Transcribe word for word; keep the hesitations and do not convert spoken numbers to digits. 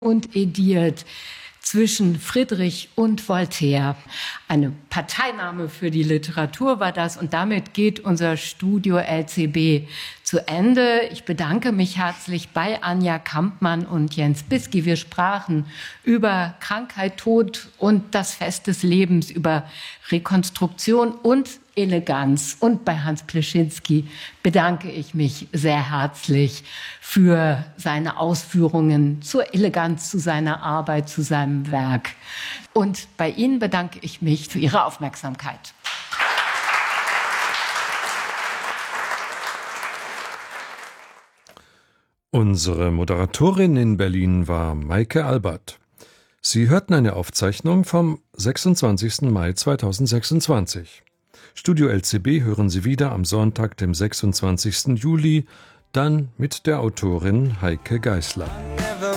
und ediert zwischen Friedrich und Voltaire. Eine Parteinahme für die Literatur war das und damit geht unser Studio L C B zu Ende. Ich bedanke mich herzlich bei Anja Kampmann und Jens Bisky. Wir sprachen über Krankheit, Tod und das Fest des Lebens, über Rekonstruktion und Eleganz. Und bei Hans Pleschinski bedanke ich mich sehr herzlich für seine Ausführungen zur Eleganz, zu seiner Arbeit, zu seinem Werk. Und bei Ihnen bedanke ich mich für Ihre Aufmerksamkeit. Unsere Moderatorin in Berlin war Maike Albert. Sie hörten eine Aufzeichnung vom sechsundzwanzigsten Mai zweitausendsechsundzwanzig. Studio L C B hören Sie wieder am Sonntag, dem sechsundzwanzigsten Juli, dann mit der Autorin Heike Geisler.